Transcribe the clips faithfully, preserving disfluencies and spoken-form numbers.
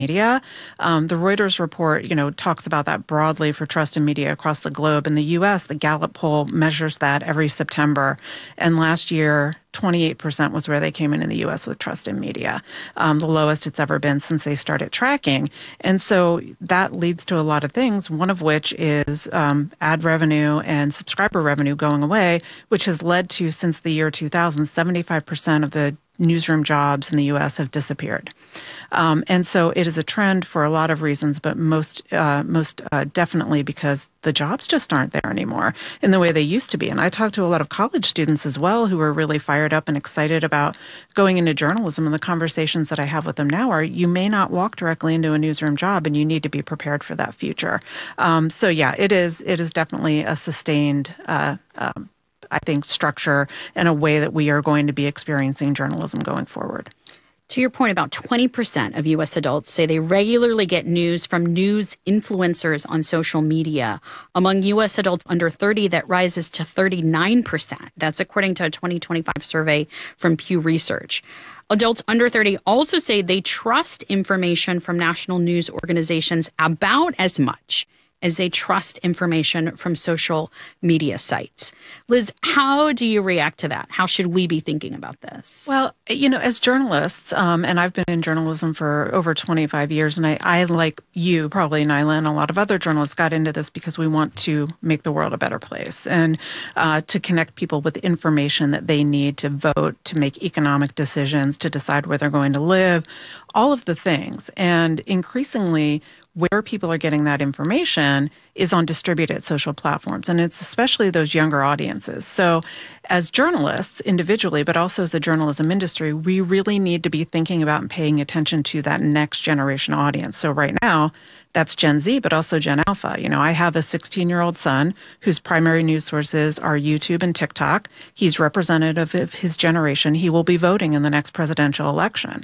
media. Um, the Reuters report, you know, talks about that broadly for trust in media across the globe. In the U S, the Gallup poll measures that every September. And last year, twenty-eight percent was where they came in in the U S with trust in media, um, the lowest it's ever been since they started tracking. And so that leads to a lot of things, one of which is um, ad revenue and subscriber revenue going away, which has led to, since the year two thousand, seventy-five percent of the newsroom jobs in the U S have disappeared. Um, and so it is a trend for a lot of reasons, but most uh, most uh, definitely because the jobs just aren't there anymore in the way they used to be. And I talked to a lot of college students as well who are really fired up and excited about going into journalism. And the conversations that I have with them now are, you may not walk directly into a newsroom job, and you need to be prepared for that future. Um, so yeah, it is it is definitely a sustained uh, um, I think, structure and a way that we are going to be experiencing journalism going forward. To your point, about twenty percent of U S adults say they regularly get news from news influencers on social media. Among U S adults under thirty, that rises to thirty-nine percent. That's according to a twenty twenty-five survey from Pew Research. Adults under thirty also say they trust information from national news organizations about as much as they trust information from social media sites. Liz, how do you react to that? How should we be thinking about this? Well, you know, as journalists, um, and I've been in journalism for over twenty-five years, and I, I, like you, probably, Nyla, and a lot of other journalists got into this because we want to make the world a better place and uh, to connect people with information that they need to vote, to make economic decisions, to decide where they're going to live, all of the things. And increasingly, where people are getting that information is on distributed social platforms, and it's especially those younger audiences. So as journalists individually, but also as a journalism industry, we really need to be thinking about and paying attention to that next generation audience. So right now, that's Gen Z, but also Gen Alpha. You know, I have a sixteen-year-old son whose primary news sources are YouTube and TikTok. He's representative of his generation. He will be voting in the next presidential election.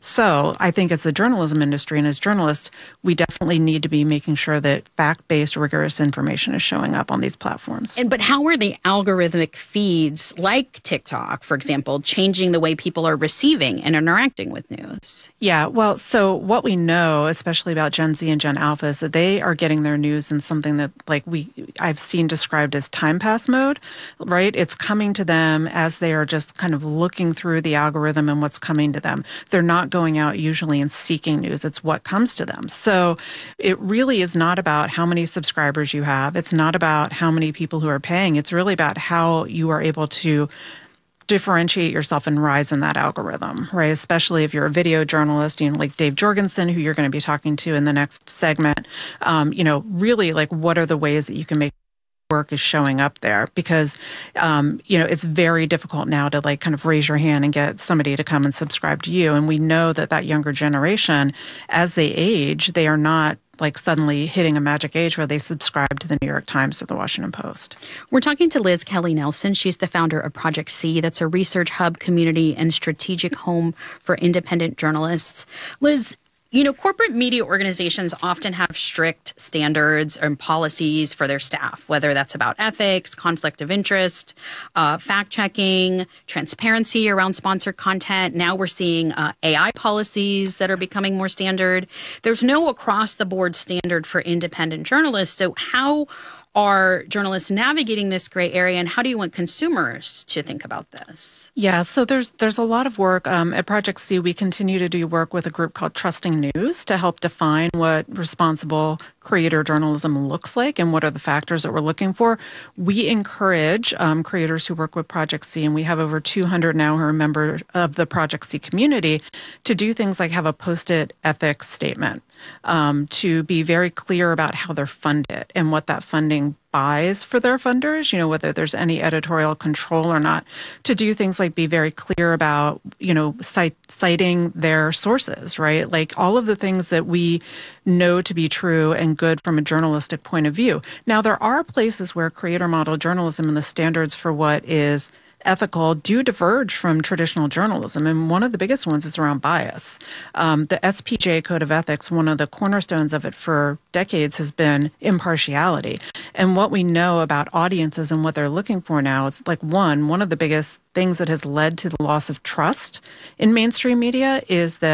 So I think as the journalism industry and as journalists, we definitely need to be making sure that fact-based, rigorous information is showing up on these platforms. And but how are the algorithmic feeds like TikTok, for example, changing the way people are receiving and interacting with news? Yeah, well, so what we know, especially about Gen Z and Gen Alpha, is that they are getting their news in something that, like, we I've seen described as time pass mode, right? It's coming to them as they are just kind of looking through the algorithm and what's coming to them. They're not going out usually and seeking news. It's what comes to them. So it really is not about how many subscribers you have. It's not about how many people who are paying. It's really about how you are able to differentiate yourself and rise in that algorithm, right? Especially if you're a video journalist, you know, like Dave Jorgensen, who you're going to be talking to in the next segment. Um, you know, really, like, what are the ways that you can make work is showing up there? Because, um, you know, it's very difficult now to, like, kind of raise your hand and get somebody to come and subscribe to you. And we know that that younger generation, as they age, they are not like suddenly hitting a magic age where they subscribe to the New York Times or the Washington Post. We're talking to Liz Kelly Nelson. She's the founder of Project C. That's a research hub, community, and strategic home for independent journalists. Liz, you know, corporate media organizations often have strict standards and policies for their staff, whether that's about ethics, conflict of interest, uh, fact-checking, transparency around sponsored content. Now we're seeing uh, A I policies that are becoming more standard. There's no across-the-board standard for independent journalists. So how are journalists navigating this gray area, and how do you want consumers to think about this? Yeah, so there's there's a lot of work. Um, at Project C, we continue to do work with a group called Trusting News to help define what responsible creator journalism looks like and what are the factors that we're looking for. We encourage um, creators who work with Project C, and we have over two hundred now who are members of the Project C community, to do things like have a posted ethics statement, um, to be very clear about how they're funded and what that funding buys for their funders, you know, whether there's any editorial control or not, to do things like be very clear about, you know, cite, citing their sources, right? Like all of the things that we know to be true and good from a journalistic point of view. Now, there are places where creator model journalism and the standards for what is ethical do diverge from traditional journalism. And one of the biggest ones is around bias. Um, the S P J Code of Ethics, one of the cornerstones of it for decades has been impartiality. And what we know about audiences and what they're looking for now is, like, one, one of the biggest things that has led to the loss of trust in mainstream media is that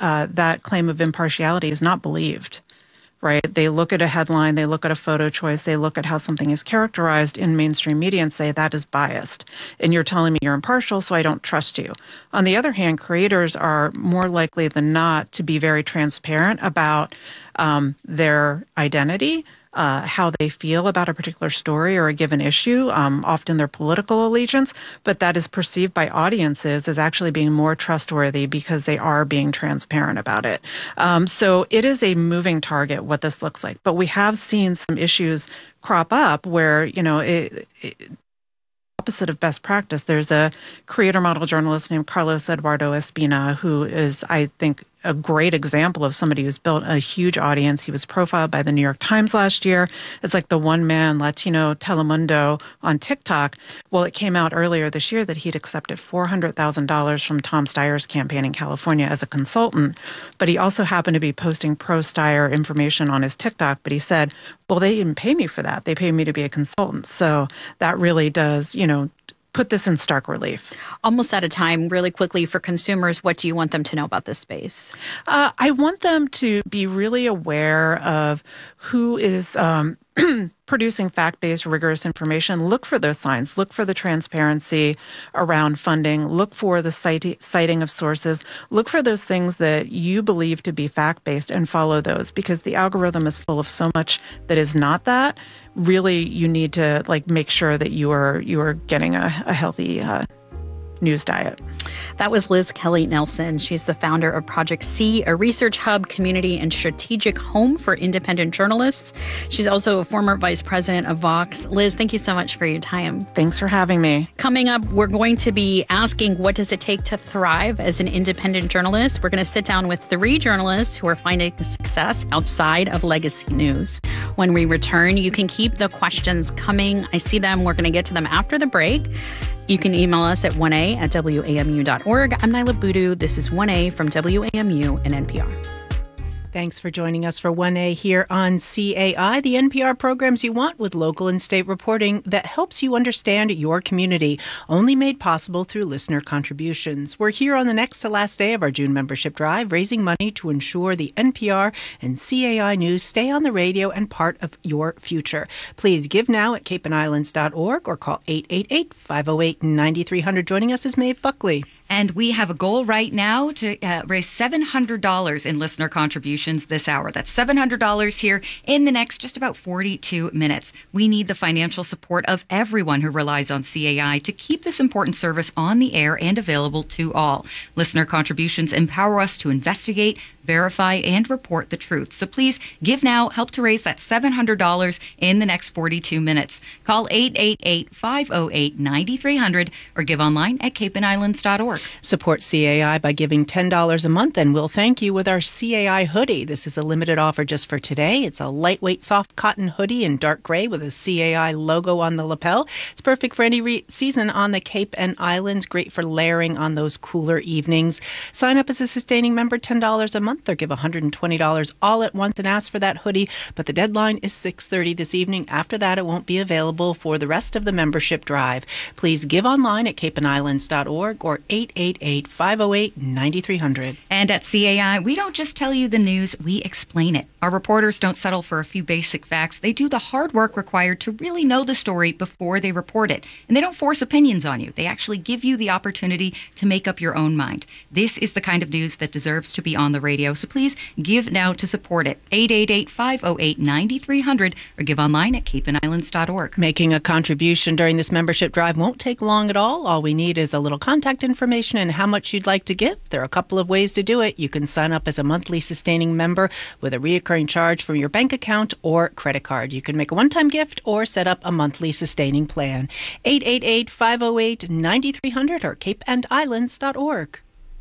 uh, that claim of impartiality is not believed. Right? They look at a headline, they look at a photo choice, they look at how something is characterized in mainstream media and say that is biased. And you're telling me you're impartial, so I don't trust you. On the other hand, creators are more likely than not to be very transparent about um, their identity, uh, how they feel about a particular story or a given issue, um, often their political allegiance, but that is perceived by audiences as actually being more trustworthy because they are being transparent about it. Um, so it is a moving target what this looks like. But we have seen some issues crop up where, you know, it, it opposite of best practice. There's a creator model journalist named Carlos Eduardo Espina, who is, I think, a great example of somebody who's built a huge audience. He was profiled by the New York Times last year as like the one-man Latino Telemundo on TikTok. Well, it came out earlier this year that he'd accepted four hundred thousand dollars from Tom Steyer's campaign in California as a consultant, but he also happened to be posting pro-Steyer information on his TikTok, but he said, well, they didn't pay me for that. They paid me to be a consultant. So that really does, you know, put this in stark relief. Almost out of time. Really quickly, for consumers, what do you want them to know about this space? Uh, I want them to be really aware of who is um, producing fact-based, rigorous information. Look for those signs. Look for the transparency around funding. Look for the cite- citing of sources. Look for those things that you believe to be fact-based and follow those, because the algorithm is full of so much that is not that. Really, you need to like make sure that you are you are getting a, a healthy uh, news diet. That was Liz Kelly Nelson. She's the founder of Project C, a research hub, community, and strategic home for independent journalists. She's also a former vice president of Vox. Liz, thank you so much for your time. Thanks for having me. Coming up, we're going to be asking, what does it take to thrive as an independent journalist? We're going to sit down with three journalists who are finding success outside of legacy news. When we return, you can keep the questions coming. I see them. We're going to get to them after the break. You can email us at one a at W A M U dot org. I'm Nyla Boodoo. This is one A from W A M U and N P R. Thanks for joining us for one A here on C A I, the N P R programs you want with local and state reporting that helps you understand your community, only made possible through listener contributions. We're here on the next to last day of our June membership drive, raising money to ensure the N P R and C A I News stay on the radio and part of your future. Please give now at cape and islands dot org or call eight eight eight, five oh eight, nine three hundred. Joining us is Maeve Buckley. And we have a goal right now to uh, raise seven hundred dollars in listener contributions this hour. That's seven hundred dollars here in the next just about forty-two minutes. We need the financial support of everyone who relies on C A I to keep this important service on the air and available to all. Listener contributions empower us to investigate, verify, and report the truth. So please give now. Help to raise that seven hundred dollars in the next forty-two minutes. Call eight eight eight, five oh eight, nine three hundred or give online at cape and islands dot org. Support C A I by giving ten dollars a month, and we'll thank you with our C A I hoodie. This is a limited offer just for today. It's a lightweight soft cotton hoodie in dark gray with a C A I logo on the lapel. It's perfect for any re- season on the Cape and Islands. Great for layering on those cooler evenings. Sign up as a sustaining member, ten dollars a month, or give one hundred twenty dollars all at once and ask for that hoodie. But the deadline is six thirty this evening. After that, it won't be available for the rest of the membership drive. Please give online at cape and islands dot org or eight eight eight, five oh eight, nine three hundred. And at C A I, we don't just tell you the news, we explain it. Our reporters don't settle for a few basic facts. They do the hard work required to really know the story before they report it. And they don't force opinions on you. They actually give you the opportunity to make up your own mind. This is the kind of news that deserves to be on the radio. So please give now to support it. eight eight eight, five oh eight, nine three hundred or give online at cape and islands dot org. Making a contribution during this membership drive won't take long at all. All we need is a little contact information and how much you'd like to give. There are a couple of ways to do it. You can sign up as a monthly sustaining member with a reoccurring charge from your bank account or credit card. You can make a one-time gift or set up a monthly sustaining plan. eight eight eight, five oh eight, nine three hundred or cape and islands dot org.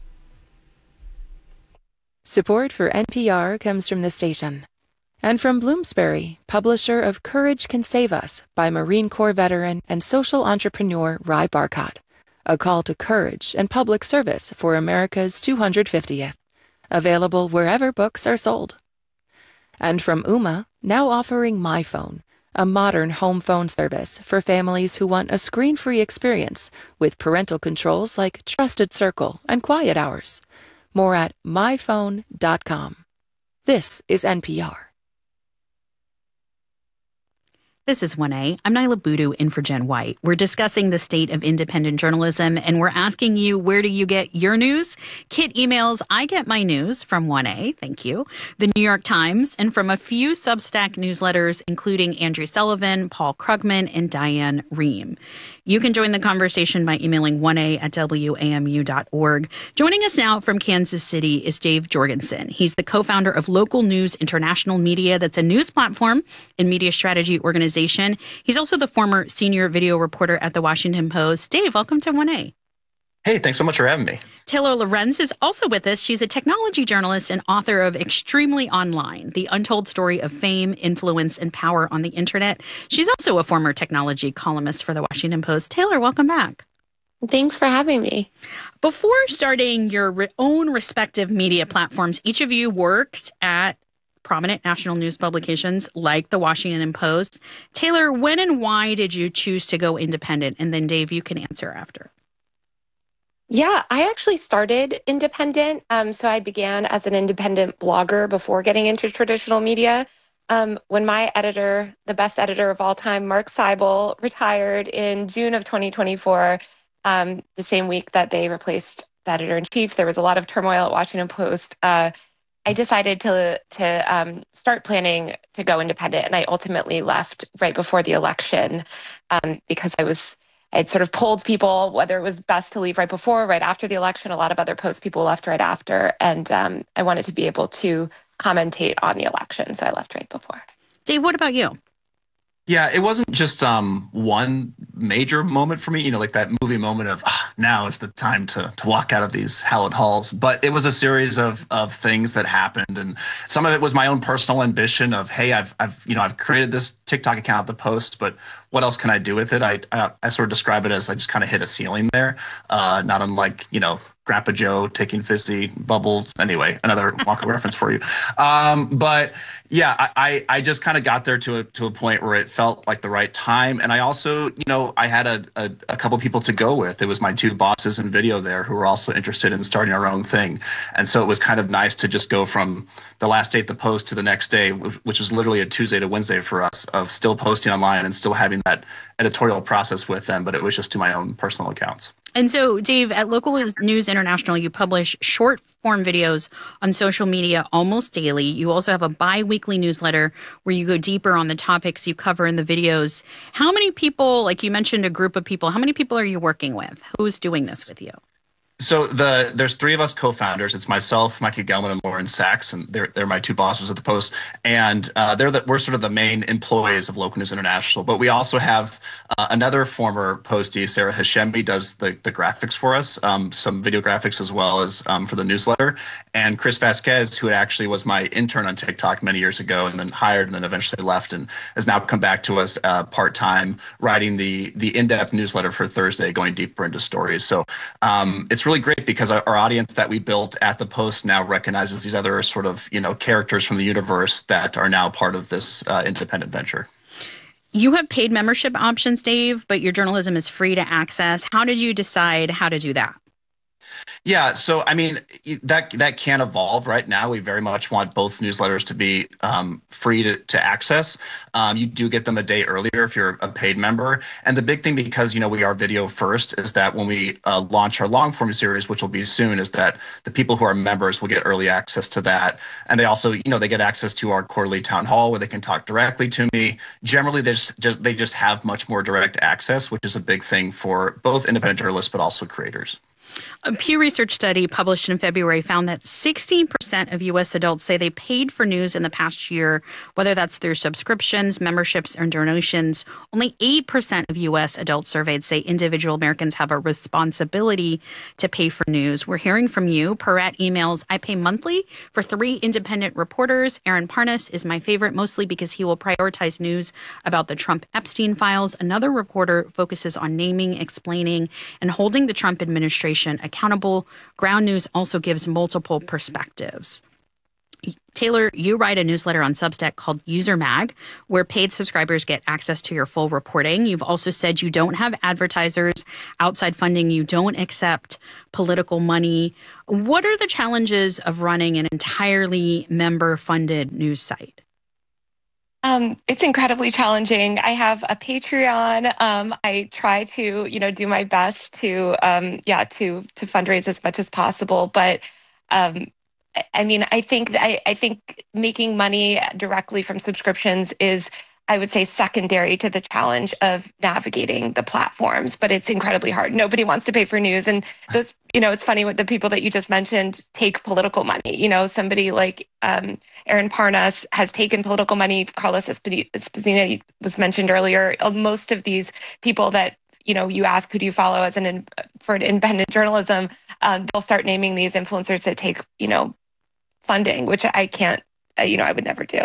Support for N P R comes from the station and from Bloomsbury, publisher of Courage Can Save Us by Marine Corps veteran and social entrepreneur Ry Barcott. A call to courage and public service for America's two hundred fiftieth. Available wherever books are sold. And from Ooma, now offering MyPhone, a modern home phone service for families who want a screen-free experience with parental controls like Trusted Circle and Quiet Hours. More at my phone dot com. This is N P R. This is one A. I'm Nyla Boodoo in for Jen White. We're discussing the state of independent journalism, and we're asking you, where do you get your news? Kit emails, I get my news from one A, thank you, the New York Times, and from a few Substack newsletters, including Andrew Sullivan, Paul Krugman, and Diane Rehm. You can join the conversation by emailing one A at W A M U dot org. Joining us now from Kansas City is Dave Jorgensen. He's the co-founder of Local News International Media. That's a news platform and media strategy organization. He's also the former senior video reporter at the Washington Post. Dave, welcome to one A. Hey, thanks so much for having me. Taylor Lorenz is also with us. She's a technology journalist and author of Extremely Online, The Untold Story of Fame, Influence, and Power on the Internet. She's also a former technology columnist for the Washington Post. Taylor, welcome back. Thanks for having me. Before starting your re- own respective media platforms, each of you worked at prominent national news publications like the Washington Post. Taylor, when and why did you choose to go independent? And then Dave, you can answer after. Yeah, I actually started independent. Um, so I began as an independent blogger before getting into traditional media. Um, when my editor, the best editor of all time, Mark Seibel, retired in June of twenty twenty-four, um, the same week that they replaced the editor-in-chief, there was a lot of turmoil at Washington Post. Uh, I decided to to um, start planning to go independent, and I ultimately left right before the election um, because I was I'd sort of polled people whether it was best to leave right before or right after the election. A lot of other Post people left right after, and um, I wanted to be able to commentate on the election, so I left right before. Dave, what about you? Yeah, it wasn't just um, one major moment for me, you know, like that movie moment of ah, now is the time to to walk out of these hallowed halls. But it was a series of of things that happened, and some of it was my own personal ambition of, hey, I've I've you know I've created this TikTok account at the Post, but what else can I do with it? I I, I sort of describe it as I just kind of hit a ceiling there, uh, not unlike you know. Grandpa Joe taking fizzy bubbles. Anyway, another Wonka reference for you. Um, but yeah, I, I, I just kind of got there to a, to a point where it felt like the right time. And I also, you know, I had a, a, a couple people to go with. It was my two bosses in video there who were also interested in starting our own thing. And so it was kind of nice to just go from the last day at the Post to the next day, which was literally a Tuesday to Wednesday for us, of still posting online and still having that editorial process with them. But it was just to my own personal accounts. And so, Dave, at Local News International, you publish short-form videos on social media almost daily. You also have a bi-weekly newsletter where you go deeper on the topics you cover in the videos. How many people, like you mentioned a group of people, how many people are you working with? Who's doing this with you? So the there's three of us co-founders. It's myself, Mikey Gelman, and Lauren Sachs, and they're they're my two bosses at the Post. And uh, they're the, we're sort of the main employees of Local News International. But we also have uh, another former Postie, Sarah Hashemi, does the the graphics for us, um, some video graphics as well as um, for the newsletter. And Chris Vasquez, who actually was my intern on TikTok many years ago, and then hired, and then eventually left, and has now come back to us uh, part time, writing the the in-depth newsletter for Thursday, going deeper into stories. So um, it's really really great because our, our audience that we built at the Post now recognizes these other sort of, you know, characters from the universe that are now part of this uh, independent venture. You have paid membership options, Dave, but your journalism is free to access. How did you decide how to do that? Yeah, so I mean, that that can evolve. Right now, we very much want both newsletters to be um, free to, to access. Um, you do get them a day earlier if you're a paid member. And the big thing, because, you know, we are video first, is that when we uh, launch our long form series, which will be soon, is that the people who are members will get early access to that. And they also, you know, they get access to our quarterly town hall where they can talk directly to me. Generally, they just, just they just have much more direct access, which is a big thing for both independent journalists, but also creators. A Pew Research study published in February found that sixteen percent of U S adults say they paid for news in the past year, whether that's through subscriptions, memberships, or donations. Only eight percent of U S adults surveyed say individual Americans have a responsibility to pay for news. We're hearing from you. Parat emails, I pay monthly for three independent reporters. Aaron Parnas is my favorite, mostly because he will prioritize news about the Trump Epstein files. Another reporter focuses on naming, explaining, and holding the Trump administration accountable. Ground News also gives multiple perspectives. Taylor, you write a newsletter on Substack called User Mag, where paid subscribers get access to your full reporting. You've also said you don't have advertisers, outside funding, you don't accept political money. What are the challenges of running an entirely member-funded news site? Um, it's incredibly challenging. I have a Patreon. Um, I try to, you know, do my best to, um, yeah, to to fundraise as much as possible. But um, I mean, I think I, I think making money directly from subscriptions is, I would say, secondary to the challenge of navigating the platforms. But it's incredibly hard. Nobody wants to pay for news, and those, you know, it's funny with the people that you just mentioned take political money. You know, somebody like um, Aaron Parnas has taken political money. Carlos Espesina was mentioned earlier. Most of these people that, you know, you ask who do you follow as an for an independent journalism, um, they'll start naming these influencers that take, you know, funding, which I can't, uh, you know, I would never do.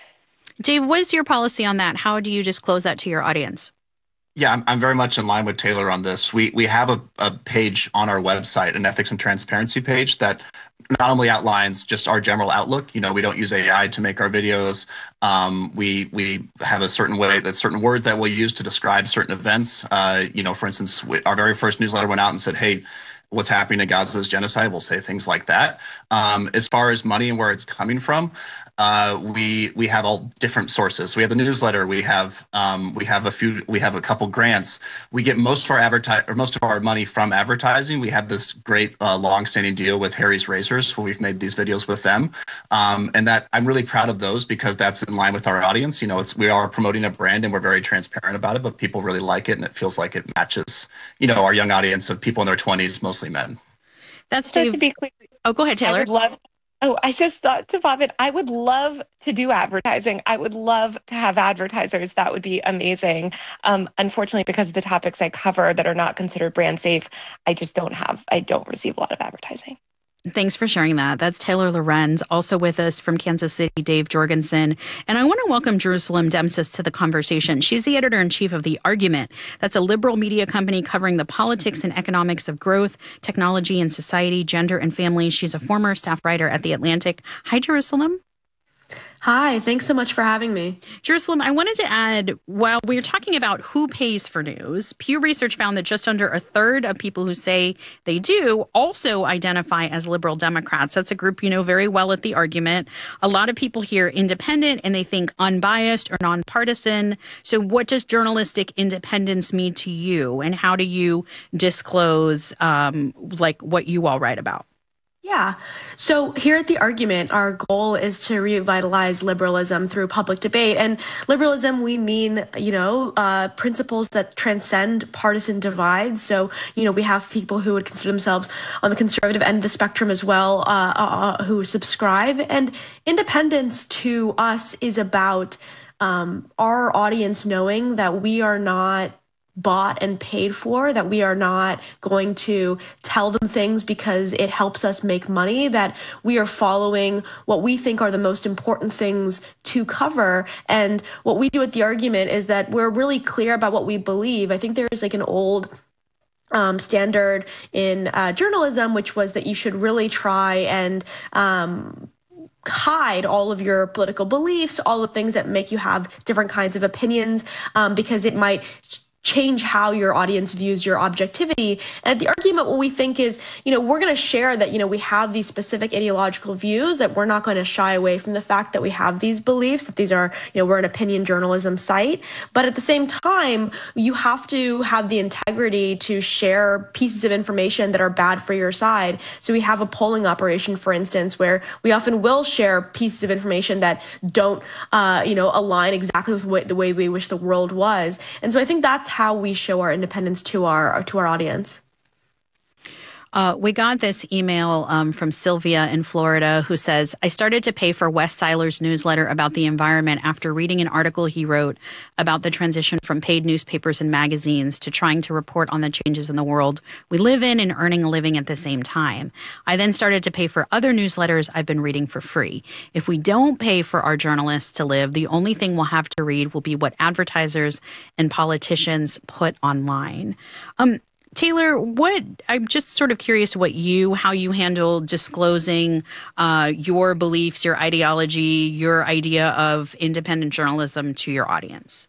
Dave, what is your policy on that? How do you disclose that to your audience? Yeah, I'm, I'm very much in line with Taylor on this. We we have a, a page on our website, an ethics and transparency page that not only outlines just our general outlook. You know, we don't use A I to make our videos. Um, we we have a certain way, that certain words that we'll use to describe certain events. Uh, you know, for instance, we, our very first newsletter went out and said, "Hey, what's happening to Gaza is genocide." We'll say things like that. Um, as far as money and where it's coming from, uh, we we have all different sources. We have the newsletter. We have um, we have a few. We have a couple grants. We get most of our advertise or most of our money from advertising. We have this great uh, long-standing deal with Harry's Razors, where we've made these videos with them, um, and that I'm really proud of those because that's in line with our audience. You know, it's we are promoting a brand and we're very transparent about it, but people really like it and it feels like it matches, you know, our young audience of people in their twenties, mostly men. That's So Dave. to be clear, Oh, go ahead, Taylor. I would love. Oh, I just thought to pop in. I would love to do advertising. I would love to have advertisers. That would be amazing. Um, unfortunately, because of the topics I cover that are not considered brand safe, I just don't have. I don't receive a lot of advertising. Thanks for sharing that. That's Taylor Lorenz. Also with us from Kansas City, Dave Jorgensen. And I want to welcome Jerusalem Demsis to the conversation. She's the editor-in-chief of The Argument. That's a liberal media company covering the politics and economics of growth, technology and society, gender and family. She's a former staff writer at The Atlantic. Hi, Jerusalem. Hi, thanks so much for having me. Jerusalem, I wanted to add, while we're talking about who pays for news, Pew Research found that just under a third of people who say they do also identify as liberal Democrats. That's a group you know very well at The Argument. A lot of people hear independent and they think unbiased or nonpartisan. So what does journalistic independence mean to you, and how do you disclose um, like what you all write about? Yeah. So here at The Argument, our goal is to revitalize liberalism through public debate. And liberalism, we mean, you know, uh, principles that transcend partisan divides. So, you know, we have people who would consider themselves on the conservative end of the spectrum as well, uh, uh, who subscribe. And independence to us is about um, our audience knowing that we are not bought and paid for, that we are not going to tell them things because it helps us make money, that we are following what we think are the most important things to cover. And what we do at The Argument is that we're really clear about what we believe. I think there's like an old Um, standard in uh, journalism, which was that you should really try and um, hide all of your political beliefs, all the things that make you have different kinds of opinions, um, because it might change how your audience views your objectivity. And at The Argument, what we think is, you know, we're going to share that, you know, we have these specific ideological views, that we're not going to shy away from the fact that we have these beliefs, that these are, you know, we're an opinion journalism site. But at the same time, you have to have the integrity to share pieces of information that are bad for your side. So we have a polling operation, for instance, where we often will share pieces of information that don't, uh, you know, align exactly with what, the way we wish the world was. And so I think that's how we show our independence to our to our audience. Uh, we got this email um, from Sylvia in Florida who says, I started to pay for Wes Seiler's newsletter about the environment after reading an article he wrote about the transition from paid newspapers and magazines to trying to report on the changes in the world we live in and earning a living at the same time. I then started to pay for other newsletters I've been reading for free. If we don't pay for our journalists to live, the only thing we'll have to read will be what advertisers and politicians put online. Um, Taylor, what I'm just sort of curious what you, how you handle disclosing uh, your beliefs, your ideology, your idea of independent journalism to your audience.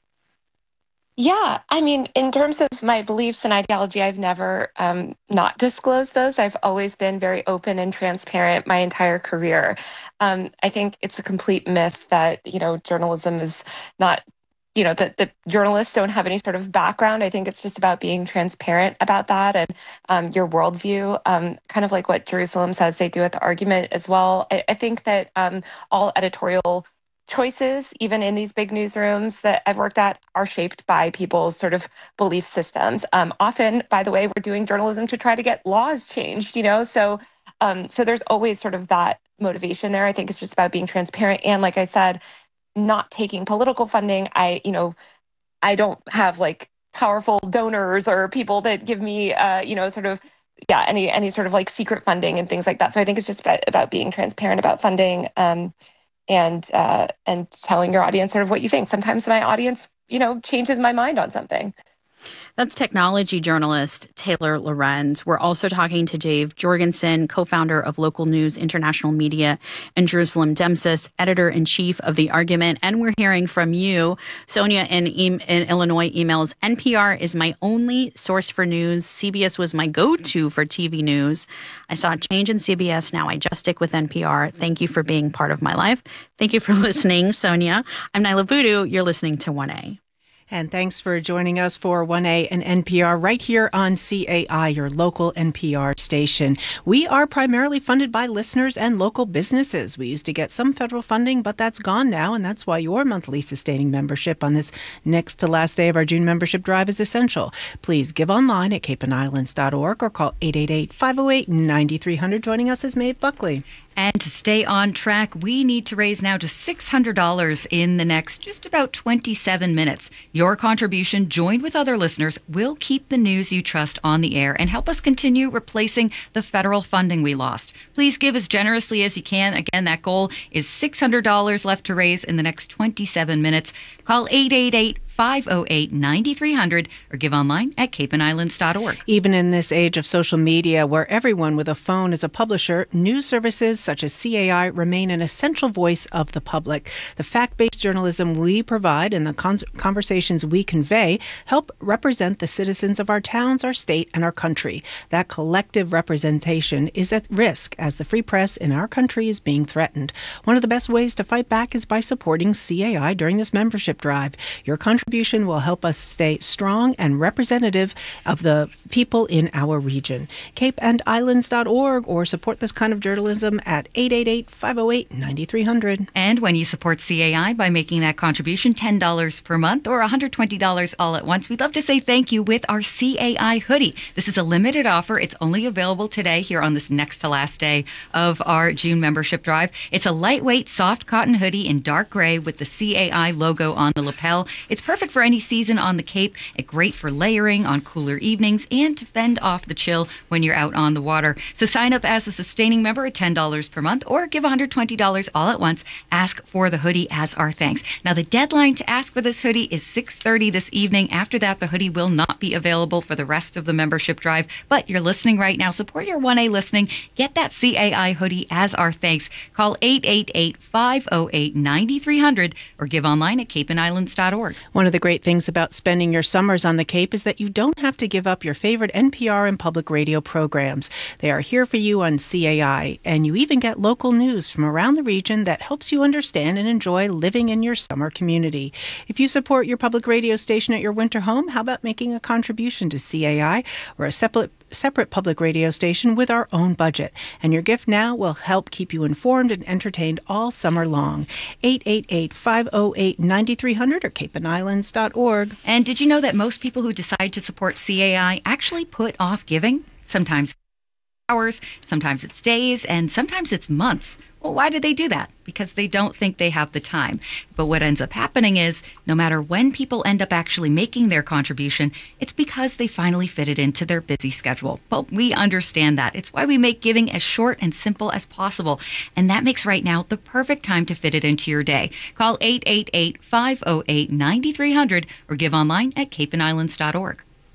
Yeah, I mean, in terms of my beliefs and ideology, I've never um, not disclosed those. I've always been very open and transparent my entire career. Um, I think it's a complete myth that, you know, journalism is not, you know, that, that journalists don't have any sort of background. I think it's just about being transparent about that and um, your worldview, um, kind of like what Jerusalem says they do at the argument as well. I, I think that um, all editorial choices, even in these big newsrooms that I've worked at, are shaped by people's sort of belief systems. Um, often, by the way, we're doing journalism to try to get laws changed, you know, so um, so there's always sort of that motivation there. I think it's just about being transparent. And like I said, not taking political funding. I, you know, I don't have like powerful donors or people that give me, uh, you know, sort of, yeah, any any sort of like secret funding and things like that. So I think it's just about, about being transparent about funding. Um, and uh, and telling your audience sort of what you think. Sometimes my audience, you know, changes my mind on something. That's technology journalist Taylor Lorenz. We're also talking to Dave Jorgensen, co-founder of Local News International Media, and Jerusalem Demsis, editor-in-chief of The Argument. And we're hearing from you. Sonia in, e- in Illinois emails, N P R is my only source for news. C B S was my go-to for T V news. I saw a change in C B S. Now I just stick with N P R. Thank you for being part of my life. Thank you for listening, Sonia. I'm Nyla Boodoo. You're listening to one A. And thanks for joining us for one A and N P R right here on C A I, your local N P R station. We are primarily funded by listeners and local businesses. We used to get some federal funding, but that's gone now, and that's why your monthly sustaining membership on this next to last day of our June membership drive is essential. Please give online at cape and islands dot org or call eight eight eight, five oh eight, nine three hundred. Joining us is Maeve Buckley. And to stay on track, we need to raise now to six hundred dollars in the next just about twenty-seven minutes. Your contribution, joined with other listeners, will keep the news you trust on the air and help us continue replacing the federal funding we lost. Please give as generously as you can. Again, that goal is six hundred dollars left to raise in the next twenty-seven minutes. Call eight eight eight, five oh eight, nine three hundred or give online at cape and islands dot org. Even in this age of social media where everyone with a phone is a publisher, news services such as C A I remain an essential voice of the public. The fact-based journalism we provide and the con- conversations we convey help represent the citizens of our towns, our state, and our country. That collective representation is at risk as the free press in our country is being threatened. One of the best ways to fight back is by supporting C A I during this membership drive. Your contribution will help us stay strong and representative of the people in our region. cape and islands dot org or support this kind of journalism at eight eight eight, five oh eight, nine three hundred. And when you support C A I by making that contribution ten dollars per month or one hundred twenty dollars all at once, we'd love to say thank you with our C A I hoodie. This is a limited offer. It's only available today here on this next to last day of our June membership drive. It's a lightweight, soft cotton hoodie in dark gray with the C A I logo on the lapel. It's perfect for any season on the Cape. It's great for layering on cooler evenings and to fend off the chill when you're out on the water. So sign up as a sustaining member at ten dollars per month or give one hundred twenty dollars all at once. Ask for the hoodie as our thanks. Now, the deadline to ask for this hoodie is six thirty this evening. After that, the hoodie will not be available for the rest of the membership drive. But you're listening right now. Support your one A listening. Get that C A I hoodie as our thanks. Call eight eight eight, five oh eight, nine three hundred or give online at cape and islands dot org. One of the great things about spending your summers on the Cape is that you don't have to give up your favorite N P R and public radio programs. They are here for you on C A I, and you even get local news from around the region that helps you understand and enjoy living in your summer community. If you support your public radio station at your winter home, how about making a contribution to C A I or a separate separate public radio station with our own budget? And your gift now will help keep you informed and entertained all summer long. eight eight eight, five oh eight, nine three hundred or cape and islands dot org. And did you know that most people who decide to support C A I actually put off giving? Sometimes hours, sometimes it's days, and sometimes it's months. Well, why do they do that? Because they don't think they have the time. But what ends up happening is, no matter when people end up actually making their contribution, it's because they finally fit it into their busy schedule. But we understand that. It's why we make giving as short and simple as possible. And that makes right now the perfect time to fit it into your day. Call eight eight eight, five oh eight, nine three hundred or give online at cape and islands dot org.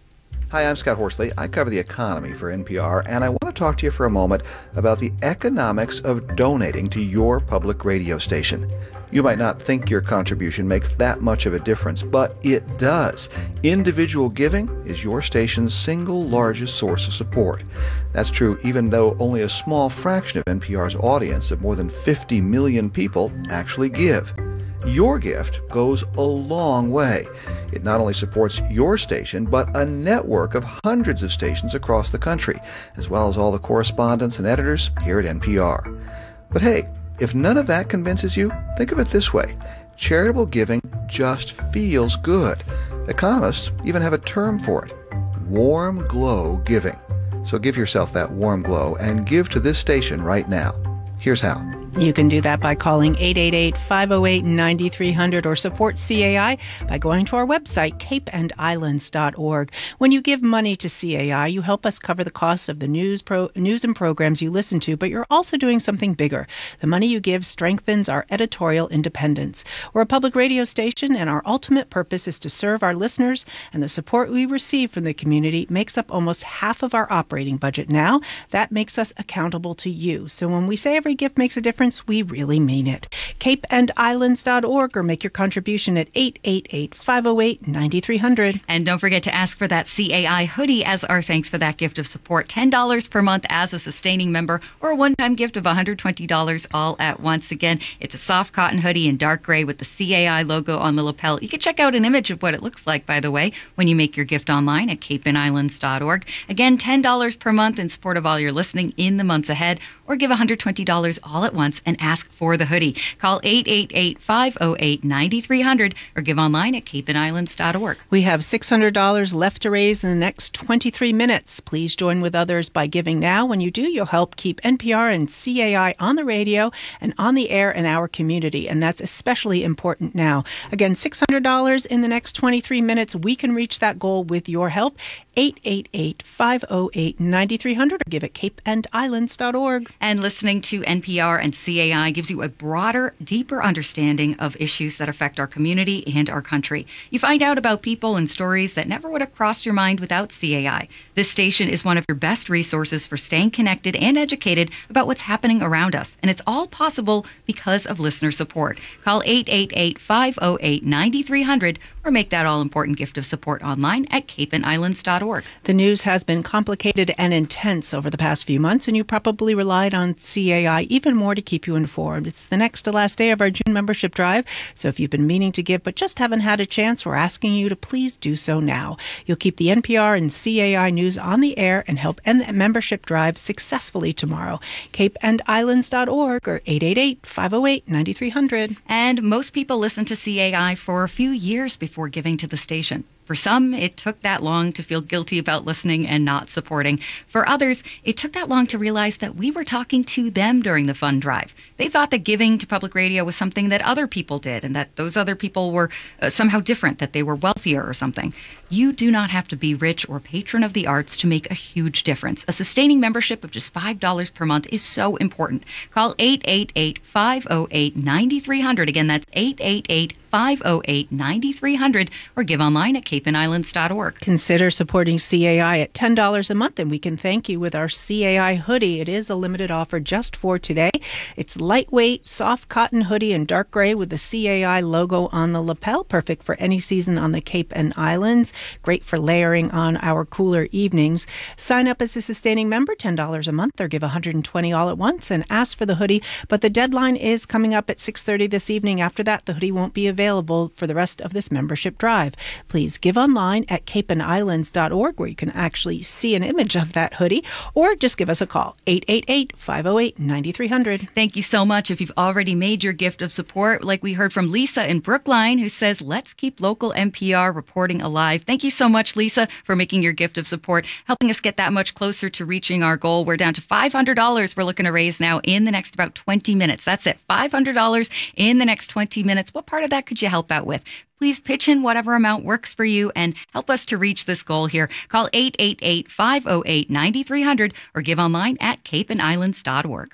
Hi, I'm Scott Horsley. I cover the economy for N P R, and I want to talk to you for a moment about the economics of donating to your public radio station. You might not think your contribution makes that much of a difference, but it does. Individual giving is your station's single largest source of support. That's true even though only a small fraction of N P R's audience of more than fifty million people actually give. Your gift goes a long way. It not only supports your station, but a network of hundreds of stations across the country, as well as all the correspondents and editors here at N P R. But hey, if none of that convinces you, think of it this way. Charitable giving just feels good. Economists even have a term for it: warm glow giving. So give yourself that warm glow and give to this station right now. Here's how. You can do that by calling eight eight eight, five oh eight, nine three hundred or support C A I by going to our website, cape and islands dot org. When you give money to C A I, you help us cover the cost of the news pro, news and programs you listen to, but you're also doing something bigger. The money you give strengthens our editorial independence. We're a public radio station, and our ultimate purpose is to serve our listeners, and the support we receive from the community makes up almost half of our operating budget now. That makes us accountable to you. So when we say every gift makes a difference, we really mean it. cape and islands dot org or make your contribution at eight eight eight, five oh eight, nine three hundred. And don't forget to ask for that C A I hoodie as our thanks for that gift of support. ten dollars per month as a sustaining member, or a one-time gift of one hundred twenty dollars all at once. Again, it's a soft cotton hoodie in dark gray with the C A I logo on the lapel. You can check out an image of what it looks like, by the way, when you make your gift online at cape and islands dot org. Again, ten dollars per month in support of all your listening in the months ahead, or give one hundred twenty dollars all at once and ask for the hoodie. Call eight eight eight, five oh eight, nine three hundred or give online at cape and islands dot org. We have six hundred dollars left to raise in the next twenty-three minutes. Please join with others by giving now. When you do, you'll help keep N P R and C A I on the radio and on the air in our community, and that's especially important now. Again, six hundred dollars in the next twenty-three minutes. We can reach that goal with your help. eight eight eight, five oh eight, nine three hundred or give at cape and islands dot org. And listening to N P R and C A I gives you a broader, deeper understanding of issues that affect our community and our country. You find out about people and stories that never would have crossed your mind without C A I. This station is one of your best resources for staying connected and educated about what's happening around us. And it's all possible because of listener support. Call eight eight eight, five oh eight, nine three hundred or make that all-important gift of support online at cape and islands dot org. The news has been complicated and intense over the past few months, and you probably relied on C A I even more to keep you informed. It's the next to last day of our June membership drive, so if you've been meaning to give but just haven't had a chance, we're asking you to please do so now. You'll keep the N P R and C A I news on the air and help end the membership drive successfully tomorrow. cape and islands dot org or eight eight eight, five oh eight, nine three hundred. And most people listen to C A I for a few years before giving to the station. For some, it took that long to feel guilty about listening and not supporting. For others, it took that long to realize that we were talking to them during the fund drive. They thought that giving to public radio was something that other people did and that those other people were uh, somehow different, that they were wealthier or something. You do not have to be rich or patron of the arts to make a huge difference. A sustaining membership of just five dollars per month is so important. Call eight eight eight, five oh eight, nine three hundred. Again, that's eight eight eight, five oh eight, nine three hundred or give online at cape and islands dot org. Consider supporting C A I at ten dollars a month, and we can thank you with our C A I hoodie. It is a limited offer just for today. It's lightweight, soft cotton hoodie in dark gray with the C A I logo on the lapel, perfect for any season on the Cape and Islands. Great for layering on our cooler evenings. Sign up as a sustaining member, ten dollars a month, or give one hundred twenty dollars all at once and ask for the hoodie. But the deadline is coming up at six thirty this evening. After that, the hoodie won't be available for the rest of this membership drive. Please give online at cape and islands dot org, where you can actually see an image of that hoodie, or just give us a call, eight eight eight, five oh eight, nine three hundred. Thank you so much. If you've already made your gift of support, like we heard from Lisa in Brookline, who says, let's keep local N P R reporting alive. Thank you so much, Lisa, for making your gift of support, helping us get that much closer to reaching our goal. We're down to five hundred dollars we're looking to raise now in the next about twenty minutes. That's it, five hundred dollars in the next twenty minutes. What part of that could you help out with? Please pitch in whatever amount works for you and help us to reach this goal here. Call eight eight eight, five oh eight, nine three hundred or give online at cape and islands dot org.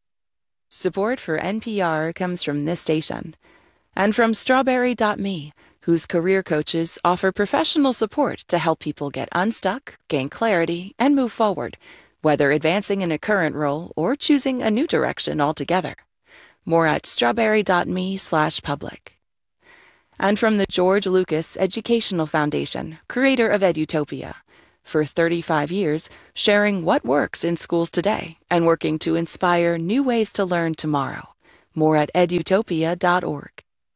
Support for N P R comes from this station and from strawberry dot me, whose career coaches offer professional support to help people get unstuck, gain clarity, and move forward, whether advancing in a current role or choosing a new direction altogether. More at strawberry.me slash public. And from the George Lucas Educational Foundation, creator of Edutopia, for thirty-five years, sharing what works in schools today and working to inspire new ways to learn tomorrow. More at edutopia dot org.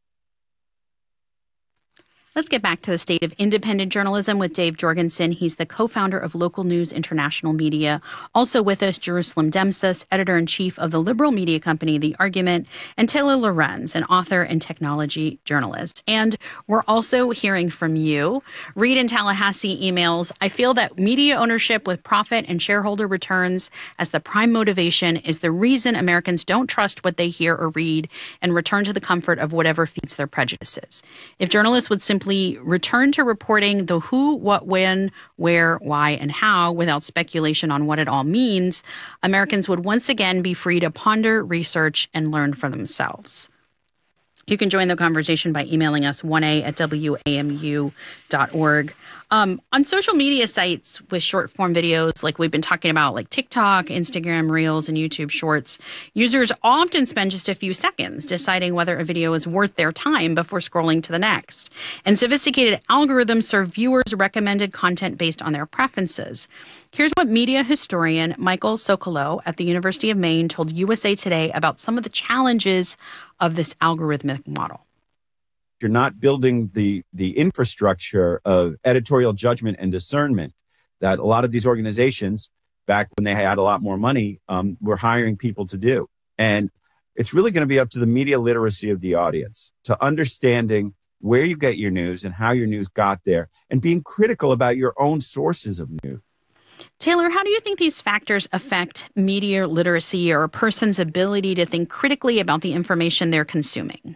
Let's get back to the state of independent journalism with Dave Jorgensen. He's the co-founder of Local News International Media. Also with us, Jerusalem Demsas, editor-in-chief of the liberal media company The Argument, and Taylor Lorenz, an author and technology journalist. And we're also hearing from you. Reed in Tallahassee emails, I feel that media ownership with profit and shareholder returns as the prime motivation is the reason Americans don't trust what they hear or read and return to the comfort of whatever feeds their prejudices. If journalists would simply return to reporting the who, what, when, where, why, and how without speculation on what it all means, Americans would once again be free to ponder, research, and learn for themselves. You can join the conversation by emailing us one a at w a m u dot org. Um, on social media sites with short form videos, like we've been talking about, like TikTok, Instagram Reels, and YouTube Shorts, users often spend just a few seconds deciding whether a video is worth their time before scrolling to the next. And sophisticated algorithms serve viewers recommended content based on their preferences. Here's what media historian Michael Socolow at the University of Maine told U S A Today about some of the challenges of this algorithmic model. You're not building the the infrastructure of editorial judgment and discernment that a lot of these organizations, back when they had a lot more money, um, were hiring people to do. And it's really going to be up to the media literacy of the audience, to understanding where you get your news and how your news got there, and being critical about your own sources of news. Taylor, how do you think these factors affect media literacy or a person's ability to think critically about the information they're consuming?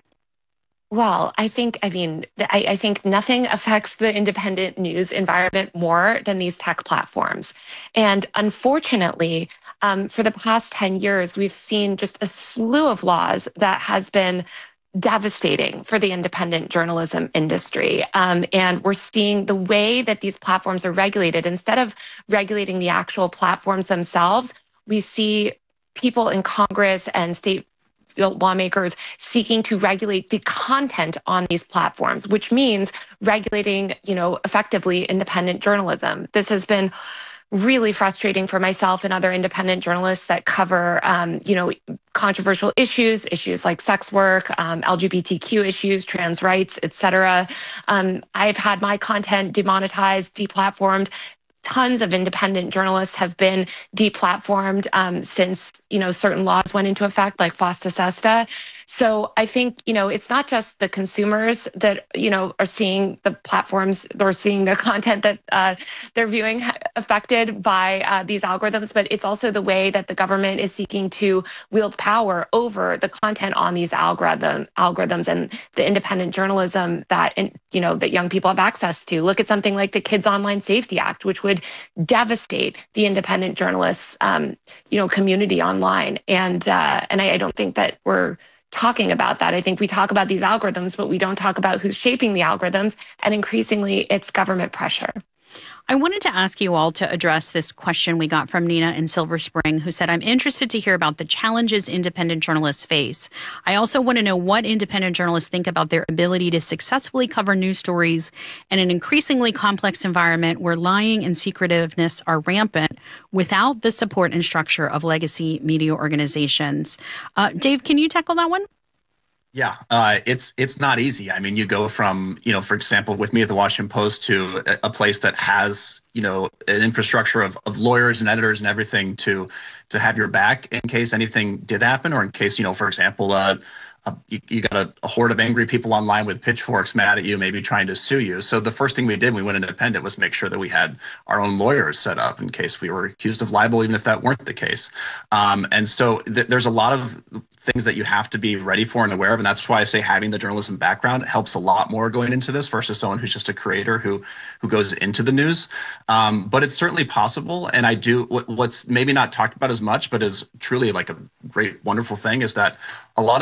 Well, I think, I mean, I, I think nothing affects the independent news environment more than these tech platforms. And unfortunately, um, for the past ten years, we've seen just a slew of laws that has been devastating for the independent journalism industry. Um, and we're seeing the way that these platforms are regulated. Instead of regulating the actual platforms themselves, we see people in Congress and state lawmakers seeking to regulate the content on these platforms, which means regulating, you know, effectively independent journalism. This has been really frustrating for myself and other independent journalists that cover, um, you know, controversial issues, issues like sex work, um, L G B T Q issues, trans rights, et cetera. Um, I've had my content demonetized, deplatformed. Tons of independent journalists have been deplatformed um, since, you know, certain laws went into effect, like FOSTA SESTA. So I think, you know, it's not just the consumers that, you know, are seeing the platforms or seeing the content that uh, they're viewing affected by uh, these algorithms, but it's also the way that the government is seeking to wield power over the content on these algorithm, algorithms and the independent journalism that, you know, that young people have access to. Look at something like the Kids Online Safety Act, which would devastate the independent journalists, um, you know, community online. And uh, and I, I don't think that we're talking about that. I think we talk about these algorithms, but we don't talk about who's shaping the algorithms, and increasingly it's government pressure. I wanted to ask you all to address this question we got from Nina in Silver Spring, who said, I'm interested to hear about the challenges independent journalists face. I also want to know what independent journalists think about their ability to successfully cover news stories in an increasingly complex environment where lying and secretiveness are rampant without the support and structure of legacy media organizations. Uh, Dave, can you tackle that one? Yeah, uh, it's it's not easy. I mean, you go from, you know, for example, with me at the Washington Post to a, a place that has, you know, an infrastructure of, of lawyers and editors and everything to to have your back in case anything did happen, or in case, you know, for example, uh, uh, you, you got a, a horde of angry people online with pitchforks mad at you, maybe trying to sue you. So the first thing we did when we went independent was make sure that we had our own lawyers set up in case we were accused of libel, even if that weren't the case. Um, and so th- there's a lot of things that you have to be ready for and aware of. And that's why I say having the journalism background helps a lot more going into this versus someone who's just a creator who who goes into the news. Um, but it's certainly possible. And I do what, what's maybe not talked about as much, but is truly like a great, wonderful thing is that a lot of us who have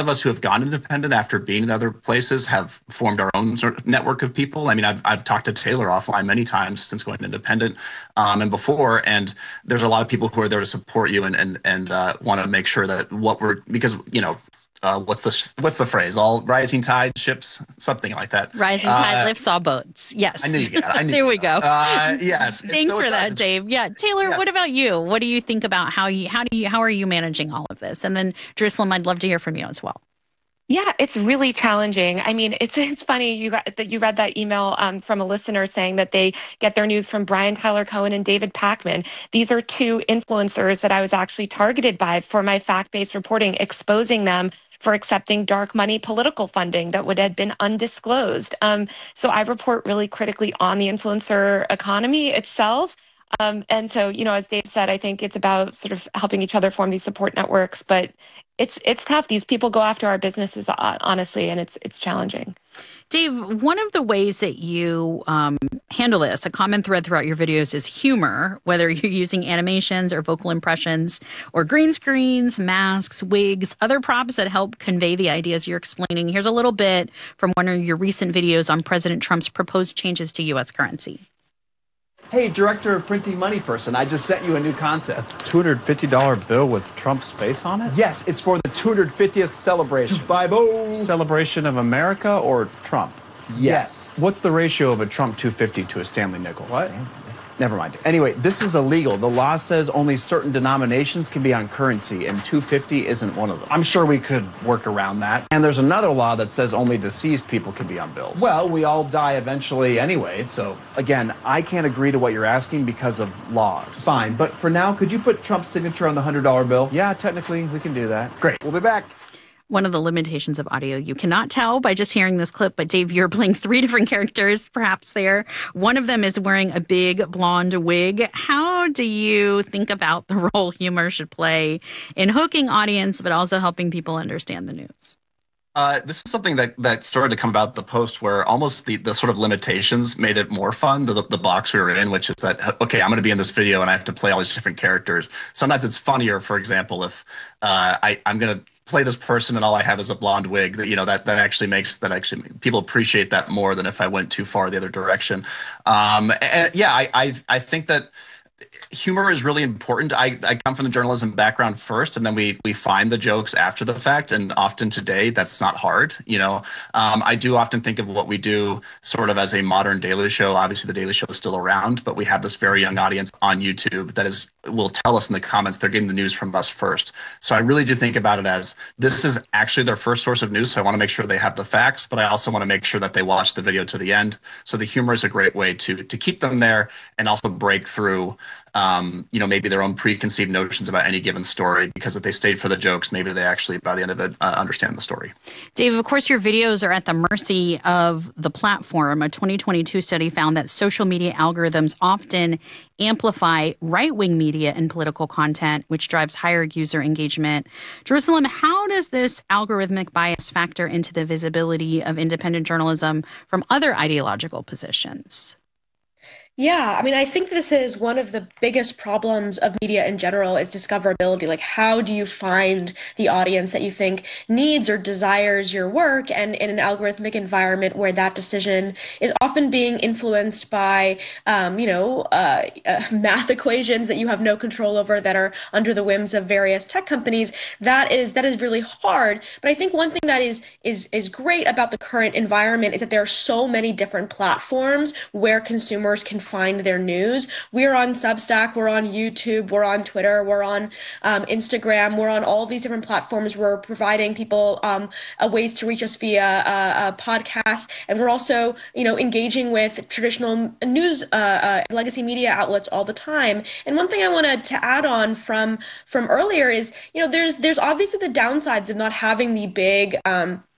gone independent after being in other places have formed our own sort of network of people. I mean, I've, I've talked to Taylor offline many times since going independent um, and before, and there's a lot of people who are there to support you and and, and uh, want to make sure that what we're, because, you know, Uh, what's the what's the phrase? All rising tide ships, something like that. Rising tide uh, lifts all boats. Yes. I knew you got it. I knew there we go. Uh, yes. Thanks so for that, does. Dave. Yeah, Taylor. Yes. What about you? What do you think about how you how do you how are you managing all of this? And then Jerusalem, I'd love to hear from you as well. Yeah, it's really challenging. I mean, it's it's funny you got that you read that email um, from a listener saying that they get their news from Brian Tyler Cohen and David Pakman. These are two influencers that I was actually targeted by for my fact-based reporting, exposing them for accepting dark money political funding that would have been undisclosed. Um, so I report really critically on the influencer economy itself. Um, and so, you know, as Dave said, I think it's about sort of helping each other form these support networks, but it's it's tough. These people go after our businesses, honestly, and it's it's challenging. Dave, one of the ways that you um, handle this, a common thread throughout your videos, is humor, whether you're using animations or vocal impressions or green screens, masks, wigs, other props that help convey the ideas you're explaining. Here's a little bit from one of your recent videos on President Trump's proposed changes to U S currency. Hey, Director of Printing Money person, I just sent you a new concept. two hundred fifty dollar bill with Trump's face on it? Yes, it's for the two hundred fiftieth celebration. two fifty Celebration of America or Trump? Yes. What's the ratio of a Trump two fifty to a Stanley nickel? What? Never mind. Anyway, this is illegal. The law says only certain denominations can be on currency, and two fifty isn't one of them. I'm sure we could work around that. And there's another law that says only deceased people can be on bills. Well, we all die eventually anyway, so again, I can't agree to what you're asking because of laws. Fine, but for now, could you put Trump's signature on the one hundred dollar bill? Yeah, technically, we can do that. Great. We'll be back. One of the limitations of audio, you cannot tell by just hearing this clip, but Dave, you're playing three different characters perhaps there. One of them is wearing a big blonde wig. How do you think about the role humor should play in hooking audience, but also helping people understand the news? Uh, this is something that, that started to come about the post where almost the, the sort of limitations made it more fun, the, the box we were in, which is that, okay, I'm going to be in this video and I have to play all these different characters. Sometimes it's funnier, for example, if uh, I, I'm going to play this person and all I have is a blonde wig, that, you know, that, that actually makes that actually people appreciate that more than if I went too far the other direction. Um, and yeah, I, I, I think that humor is really important. I, I come from the journalism background first, and then we we find the jokes after the fact. And often today, that's not hard. You know, um, I do often think of what we do sort of as a modern Daily Show. Obviously, the Daily Show is still around, but we have this very young audience on YouTube that is will tell us in the comments they're getting the news from us first. So I really do think about it as this is actually their first source of news. So I want to make sure they have the facts, but I also want to make sure that they watch the video to the end. So the humor is a great way to to keep them there and also break through Um, you know, maybe their own preconceived notions about any given story, because if they stayed for the jokes, maybe they actually, by the end of it, uh, understand the story. Dave, of course, your videos are at the mercy of the platform. A twenty twenty-two study found that social media algorithms often amplify right-wing media and political content, which drives higher user engagement. Jerusalem, how does this algorithmic bias factor into the visibility of independent journalism from other ideological positions? Yeah, I mean, I think this is one of the biggest problems of media in general is discoverability. Like, how do you find the audience that you think needs or desires your work? And in an algorithmic environment where that decision is often being influenced by, um, you know, uh, uh, math equations that you have no control over that are under the whims of various tech companies, that is that is really hard. But I think one thing that is is is great about the current environment is that there are so many different platforms where consumers can find their news. We're on Substack, we're on YouTube, we're on Twitter, we're on um, Instagram, we're on all these different platforms. We're providing people um, uh, ways to reach us via uh, a podcast, and we're also, you know, engaging with traditional news, uh, uh, legacy media outlets all the time. And one thing I wanted to add on from from earlier is, you know, there's there's obviously the downsides of not having the big um,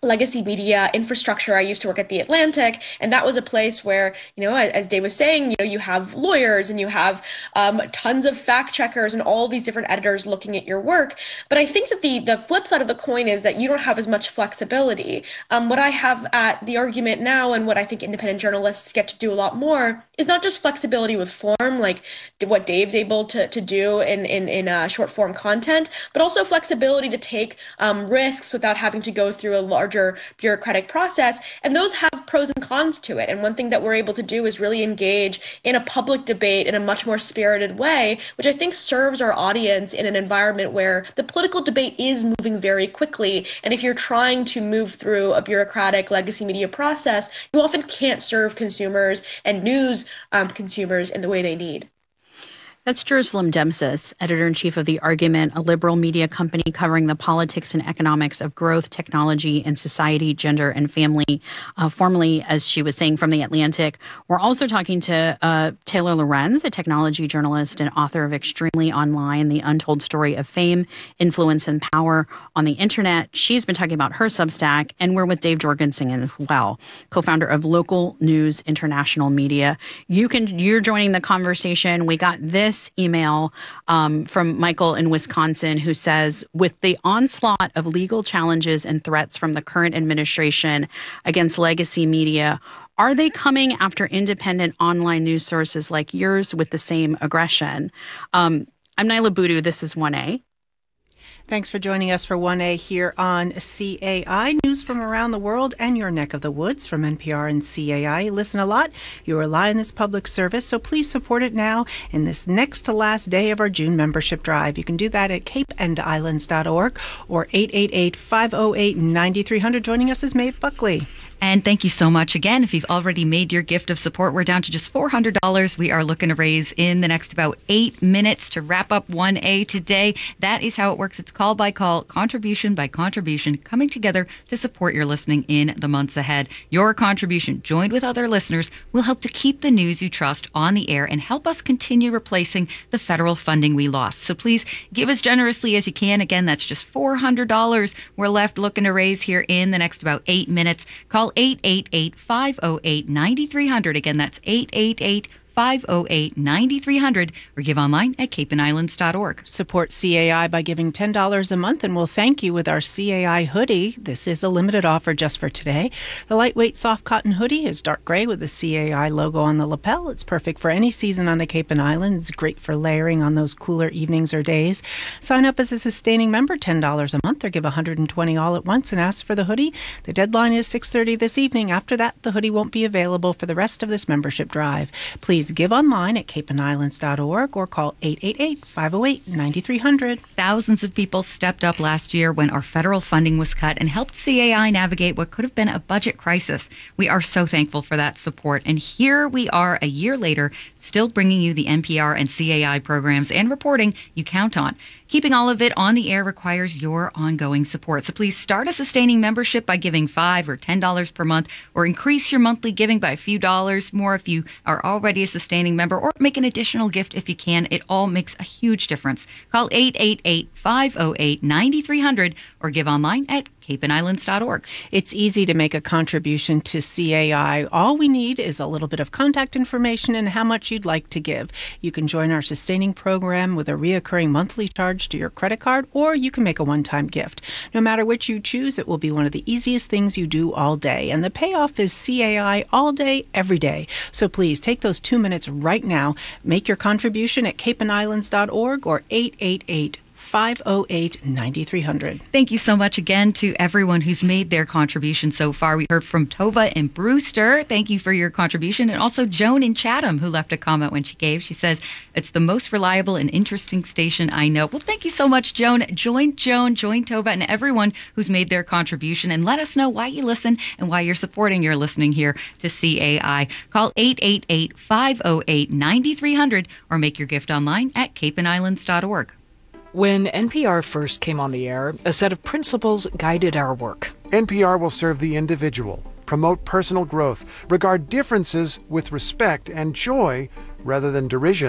legacy media infrastructure. I used to work at The Atlantic, and that was a place where, you know, as Dave was saying, you know, you have lawyers and you have um, tons of fact checkers and all these different editors looking at your work. But I think that the the flip side of the coin is that you don't have as much flexibility. Um, what I have at The Argument now, and what I think independent journalists get to do a lot more, is not just flexibility with form, like what Dave's able to, to do in, in, in uh, short form content, but also flexibility to take um, risks without having to go through a large bureaucratic process. And those have pros and cons to it. And one thing that we're able to do is really engage in a public debate in a much more spirited way, which I think serves our audience in an environment where the political debate is moving very quickly. And if you're trying to move through a bureaucratic legacy media process, you often can't serve consumers and news um, consumers in the way they need. That's Jerusalem Demsis, editor-in-chief of The Argument, a liberal media company covering the politics and economics of growth, technology, and society, gender, and family. Uh, formerly, as she was saying, from The Atlantic. We're also talking to uh, Taylor Lorenz, a technology journalist and author of Extremely Online, The Untold Story of Fame, Influence, and Power on the Internet. She's been talking about her Substack, and we're with Dave Jorgensen as well, co-founder of Local News International Media. You can, you're joining the conversation. We got this email um, from Michael in Wisconsin, who says, with the onslaught of legal challenges and threats from the current administration against legacy media, are they coming after independent online news sources like yours with the same aggression? Um, I'm Nyla Boodoo. This is one A. Thanks for joining us for one A here on C A I. News from around the world and your neck of the woods from N P R and C A I. You listen a lot. You rely on this public service, so please support it now in this next to last day of our June membership drive. You can do that at cape and islands dot org or eight eight eight, five oh eight, nine three hundred. Joining us is Maeve Buckley. And thank you so much again. If you've already made your gift of support, we're down to just four hundred dollars. We are looking to raise in the next about eight minutes to wrap up one A today. That is how it works. It's call by call, contribution by contribution, coming together to support your listening in the months ahead. Your contribution, joined with other listeners, will help to keep the news you trust on the air and help us continue replacing the federal funding we lost. So please give as generously as you can. Again, that's just four hundred dollars we're left looking to raise here in the next about eight minutes. Call eight eight eight, five oh eight, nine three hundred. Again, that's eight eight eight, five oh eight, nine three hundred, or give online at cape and islands dot org. Support C A I by giving ten dollars a month, and we'll thank you with our C A I hoodie. This is a limited offer just for today. The lightweight soft cotton hoodie is dark gray with the C A I logo on the lapel. It's perfect for any season on the Cape and Islands. Great for layering on those cooler evenings or days. Sign up as a sustaining member, ten dollars a month, or give one hundred twenty dollars all at once and ask for the hoodie. The deadline is six thirty this evening. After that, the hoodie won't be available for the rest of this membership drive. Please give online at cape and islands dot org or call eight eight eight, five oh eight, nine three hundred. Thousands of people stepped up last year when our federal funding was cut and helped C A I navigate what could have been a budget crisis. We are so thankful for that support. And here we are a year later, still bringing you the N P R and C A I programs and reporting you count on. Keeping all of it on the air requires your ongoing support. So please start a sustaining membership by giving five or ten dollars per month, or increase your monthly giving by a few dollars more if you are already a sustaining member, or make an additional gift if you can. It all makes a huge difference. Call eight eight eight, five oh eight, nine three hundred or give online at cape and islands dot org. It's easy to make a contribution to C A I. All we need is a little bit of contact information and how much you'd like to give. You can join our sustaining program with a reoccurring monthly charge to your credit card, or you can make a one-time gift. No matter which you choose, it will be one of the easiest things you do all day. And the payoff is C A I all day, every day. So please take those two minutes right now. Make your contribution at cape and islands dot org or eight eight eight, five oh eight, nine three hundred. Thank you so much again to everyone who's made their contribution so far. We heard from Tova and Brewster. Thank you for your contribution. And also Joan in Chatham, who left a comment when she gave. She says, it's the most reliable and interesting station I know. Well, thank you so much, Joan. Join Joan, join Tova, and everyone who's made their contribution. And let us know why you listen and why you're supporting your listening here to C A I. Call eight eight eight, five oh eight, nine three hundred or make your gift online at cape and islands dot org. When N P R first came on the air, a set of principles guided our work. N P R will serve the individual, promote personal growth, regard differences with respect and joy rather than derision.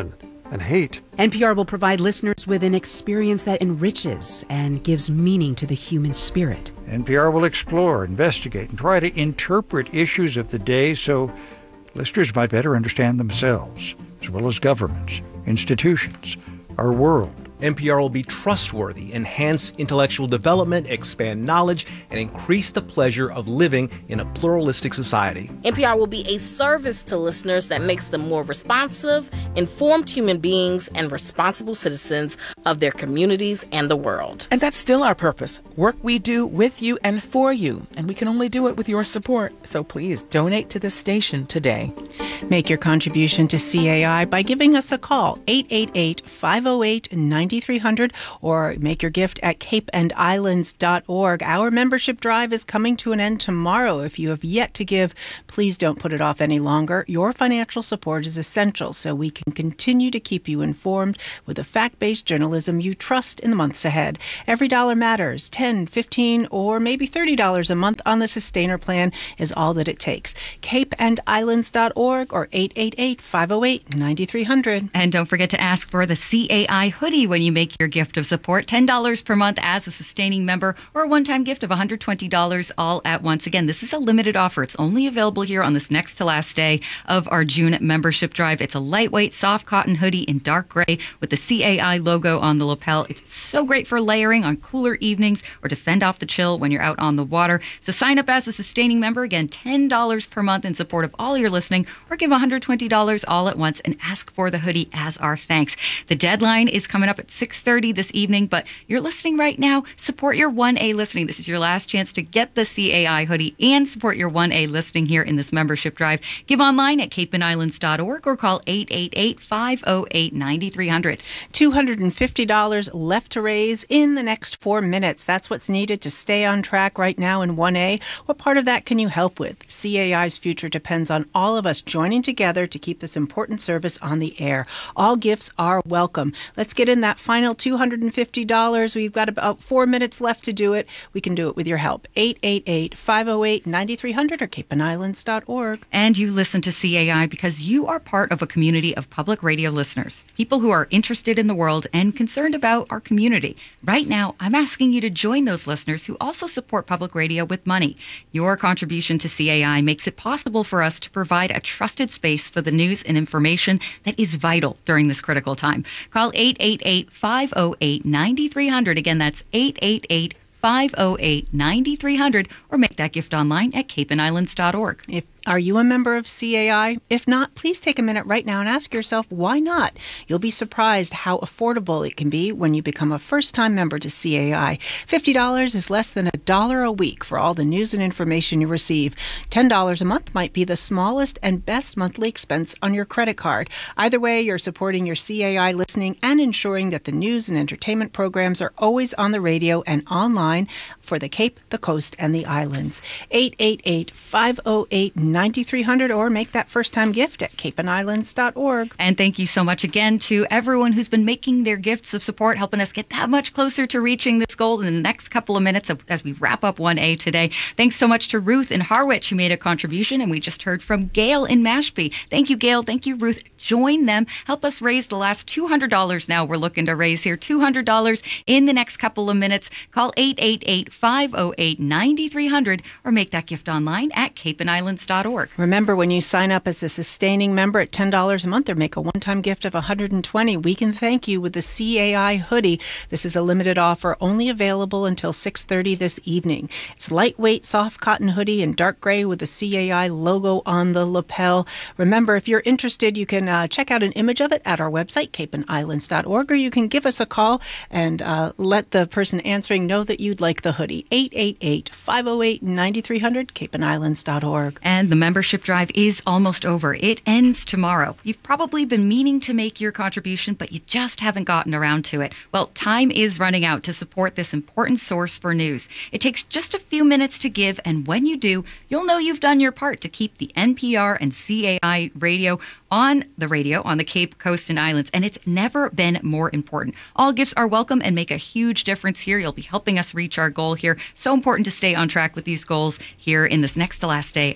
and hate. N P R will provide listeners with an experience that enriches and gives meaning to the human spirit. N P R will explore, investigate, and try to interpret issues of the day so listeners might better understand themselves, as well as governments, institutions, our world. N P R will be trustworthy, enhance intellectual development, expand knowledge, and increase the pleasure of living in a pluralistic society. N P R will be a service to listeners that makes them more responsive, informed human beings, and responsible citizens of their communities and the world. And that's still our purpose. Work we do with you and for you. And we can only do it with your support. So please donate to this station today. Make your contribution to C A I by giving us a call, eight eight eight, five oh eight, nine three hundred, or make your gift at cape and islands dot org. Our membership drive is coming to an end tomorrow. If you have yet to give, please don't put it off any longer. Your financial support is essential so we can continue to keep you informed with the fact-based journalism you trust in the months ahead. Every dollar matters. ten, fifteen, or maybe thirty dollars a month on the Sustainer plan is all that it takes. cape and islands dot org or eight eight eight, five oh eight, nine three hundred. And don't forget to ask for the C A I hoodie when you make your gift of support. ten dollars per month as a sustaining member, or a one-time gift of one hundred twenty dollars all at once. Again, this is a limited offer. It's only available here on this next to last day of our June membership drive. It's a lightweight, soft cotton hoodie in dark gray with the C A I logo on the lapel. It's so great for layering on cooler evenings or to fend off the chill when you're out on the water. So sign up as a sustaining member. Again, ten dollars per month in support of all your listening, or give one hundred twenty dollars all at once and ask for the hoodie as our thanks. The deadline is coming up at six thirty this evening, but you're listening right now. Support your one A listening. This is your last chance to get the C A I hoodie and support your one A listening here in this membership drive. Give online at cape and islands dot org or call eight eight eight, five oh eight, nine three hundred. two hundred fifty dollars left to raise in the next four minutes. That's what's needed to stay on track right now in one A. What part of that can you help with? C A I's future depends on all of us joining together to keep this important service on the air. All gifts are welcome. Let's get in that final two hundred fifty dollars. We've got about four minutes left to do it. We can do it with your help. eight eight eight, five oh eight, nine three hundred or cape and islands dot org. And you listen to C A I because you are part of a community of public radio listeners, people who are interested in the world and concerned about our community. Right now, I'm asking you to join those listeners who also support public radio with money. Your contribution to C A I makes it possible for us to provide a trusted space for the news and information that is vital during this critical time. Call eight eight eight, five oh eight, nine three hundred. Again, that's eight eight eight, five oh eight, nine three hundred, or make that gift online at cape and islands dot org. If Are you a member of C A I? If not, please take a minute right now and ask yourself, why not? You'll be surprised how affordable it can be when you become a first-time member to C A I. fifty dollars is less than a dollar a week for all the news and information you receive. ten dollars a month might be the smallest and best monthly expense on your credit card. Either way, you're supporting your C A I listening and ensuring that the news and entertainment programs are always on the radio and online for the Cape, the Coast, and the Islands. eight eight eight, five oh eight, nine three hundred or make that first-time gift at cape and islands dot org. And thank you so much again to everyone who's been making their gifts of support, helping us get that much closer to reaching this goal in the next couple of minutes as we wrap up one A today. Thanks so much to Ruth in Harwich who made a contribution, and we just heard from Gail in Mashpee. Thank you, Gail. Thank you, Ruth. Join them. Help us raise the last two hundred dollars now we're looking to raise here. two hundred dollars in the next couple of minutes. Call eight eight eight, five oh eight, nine three hundred or make that gift online at cape and islands dot org. Remember, when you sign up as a sustaining member at ten dollars a month or make a one-time gift of one hundred twenty dollars, we can thank you with the C A I hoodie. This is a limited offer, only available until six thirty this evening. It's lightweight, soft cotton hoodie in dark gray with the C A I logo on the lapel. Remember, if you're interested, you can uh, check out an image of it at our website, cape and islands dot org, or you can give us a call and uh, let the person answering know that you'd like the hoodie. eight eight eight, five oh eight, nine three hundred, cape and islands dot org. And the membership drive is almost over. It ends tomorrow. You've probably been meaning to make your contribution, but you just haven't gotten around to it. Well, time is running out to support this important source for news. It takes just a few minutes to give, and when you do, you'll know you've done your part to keep the N P R and C A I radio on the radio on the Cape, Coast, and Islands, and it's never been more important. All gifts are welcome and make a huge difference here. You'll be helping us reach our goal here. So important to stay on track with these goals here in this next to last day of our membership.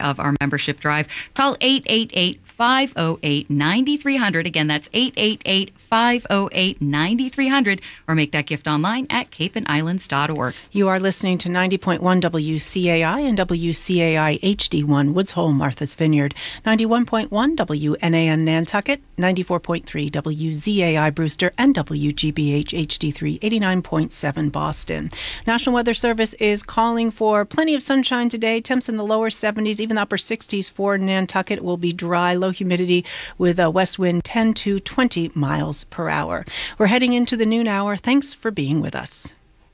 membership drive. Call eight eight eight, five oh eight, nine three hundred. Again, that's eight eight eight, five oh eight, nine three hundred, or make that gift online at cape and islands dot org. You are listening to ninety point one W C A I and W C A I H D one Woods Hole, Martha's Vineyard, ninety-one point one W N A N Nantucket, ninety-four point three W Z A I Brewster, and W G B H H D three, eighty-nine point seven Boston. National Weather Service is calling for plenty of sunshine today. Temps in the lower seventies, even the upper sixties for Nantucket. It will be dry, low humidity with a west wind ten to twenty miles per hour. We're heading into the noon hour. Thanks for being with us.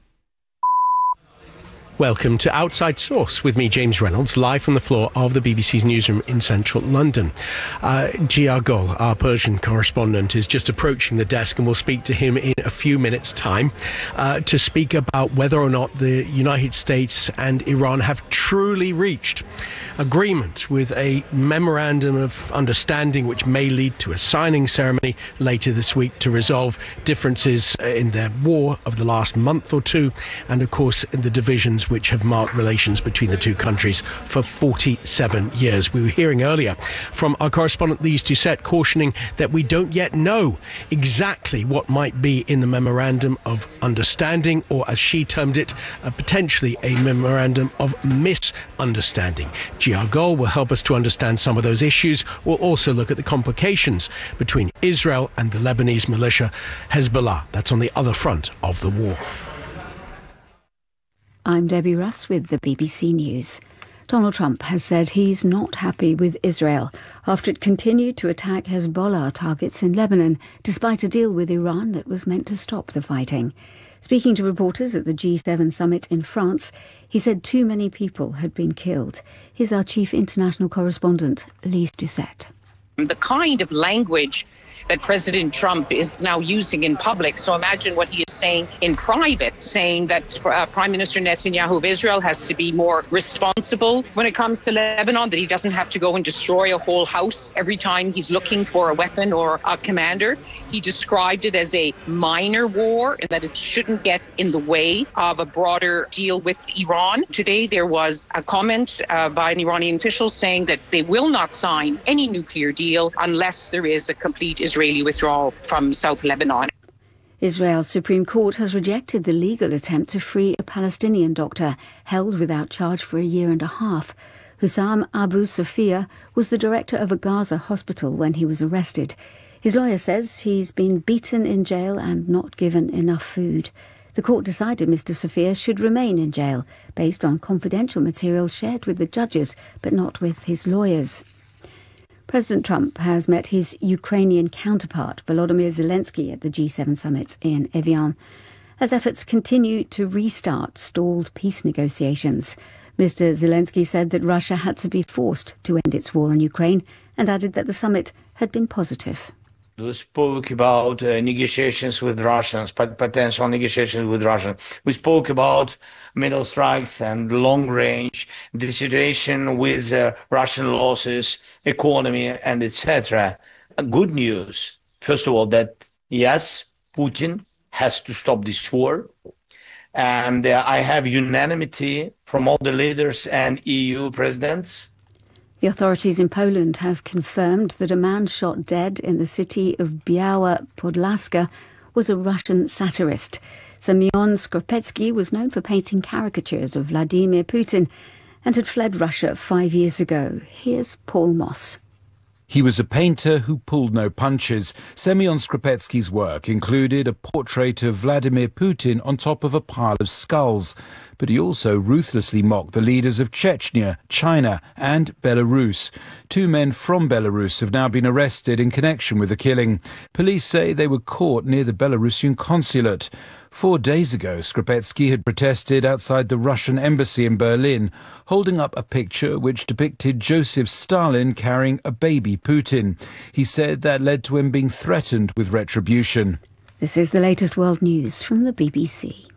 Welcome to Outside Source with me, James Reynolds, live from the floor of the B B C's newsroom in central London. Uh, Gia Gul, our Persian correspondent, is just approaching the desk, and we'll speak to him in a few minutes' time uh, to speak about whether or not the United States and Iran have truly reached agreement with a memorandum of understanding which may lead to a signing ceremony later this week to resolve differences in their war of the last month or two, and of course in the divisions which have marked relations between the two countries for forty-seven years. We were hearing earlier from our correspondent Lise Doucette cautioning that we don't yet know exactly what might be in the memorandum of understanding, or as she termed it, uh, potentially a memorandum of misunderstanding. Gia Gul will help us to understand some of those issues. We'll also look at the complications between Israel and the Lebanese militia Hezbollah. That's on the other front of the war. I'm Debbie Russ with the B B C News. Donald Trump has said he's not happy with Israel after it continued to attack Hezbollah targets in Lebanon, despite a deal with Iran that was meant to stop the fighting. Speaking to reporters at the G seven summit in France, he said too many people had been killed. Here's our chief international correspondent, Lise Doucette. The kind of language that President Trump is now using in public. So imagine what he is saying in private, saying that uh, Prime Minister Netanyahu of Israel has to be more responsible when it comes to Lebanon, that he doesn't have to go and destroy a whole house every time he's looking for a weapon or a commander. He described it as a minor war and that it shouldn't get in the way of a broader deal with Iran. Today there was a comment uh, by an Iranian official saying that they will not sign any nuclear deal unless there is a complete Israeli withdrawal from South Lebanon. Israel's Supreme Court has rejected the legal attempt to free a Palestinian doctor held without charge for a year and a half. Hussam Abu Safia was the director of a Gaza hospital when he was arrested. His lawyer says he's been beaten in jail and not given enough food. The court decided Mister Safia should remain in jail based on confidential material shared with the judges but not with his lawyers. President Trump has met his Ukrainian counterpart, Volodymyr Zelensky, at the G seven summit in Evian, as efforts continue to restart stalled peace negotiations. Mister Zelensky said that Russia had to be forced to end its war on Ukraine and added that the summit had been positive. We spoke about uh, negotiations with Russians, potential negotiations with Russia. We spoke about middle strikes and long range, the situation with uh, Russian losses, economy, and et cetera. Good news, first of all, that yes, Putin has to stop this war. And uh, I have unanimity from all the leaders and E U presidents. The authorities in Poland have confirmed that a man shot dead in the city of Biała Podlaska was a Russian satirist. Semyon Skrzepecki was known for painting caricatures of Vladimir Putin and had fled Russia five years ago. Here's Paul Moss. He was a painter who pulled no punches. Semyon Skrzepecki's work included a portrait of Vladimir Putin on top of a pile of skulls. But he also ruthlessly mocked the leaders of Chechnya, China and Belarus. Two men from Belarus have now been arrested in connection with the killing. Police say they were caught near the Belarusian consulate. Four days ago, Skrzepecki had protested outside the Russian embassy in Berlin, holding up a picture which depicted Joseph Stalin carrying a baby Putin. He said that led to him being threatened with retribution. This is the latest world news from the B B C.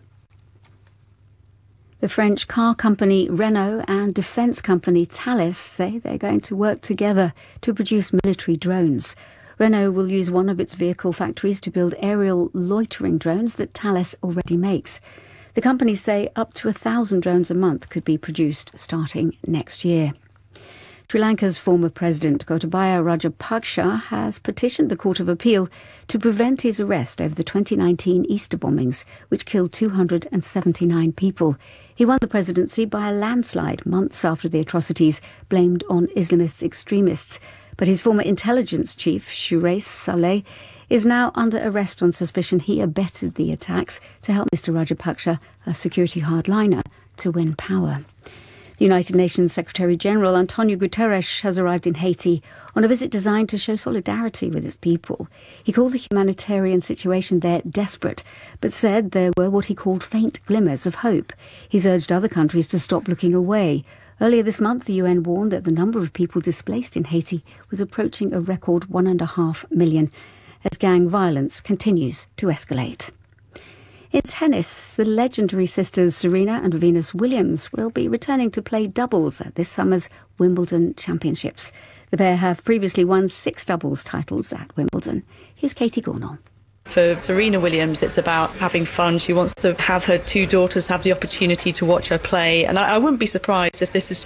The French car company Renault and defence company Thales say they're going to work together to produce military drones. Renault will use one of its vehicle factories to build aerial loitering drones that Thales already makes. The companies say up to a thousand drones a month could be produced starting next year. Sri Lanka's former president, Gotabaya Rajapaksa, has petitioned the Court of Appeal to prevent his arrest over the twenty nineteen Easter bombings, which killed two hundred seventy-nine people. He won the presidency by a landslide months after the atrocities blamed on Islamist extremists. But his former intelligence chief, Suresh Saleh, is now under arrest on suspicion he abetted the attacks to help Mister Rajapaksa, a security hardliner, to win power. The United Nations Secretary-General Antonio Guterres has arrived in Haiti on a visit designed to show solidarity with its people. He called the humanitarian situation there desperate, but said there were what he called faint glimmers of hope. He's urged other countries to stop looking away. Earlier this month, the U N warned that the number of people displaced in Haiti was approaching a record one and a half million, as gang violence continues to escalate. In tennis, the legendary sisters Serena and Venus Williams will be returning to play doubles at this summer's Wimbledon Championships. The pair have previously won six doubles titles at Wimbledon. Here's Katie Gornall. For Serena Williams, it's about having fun. She wants to have her two daughters have the opportunity to watch her play. And I, I wouldn't be surprised if this is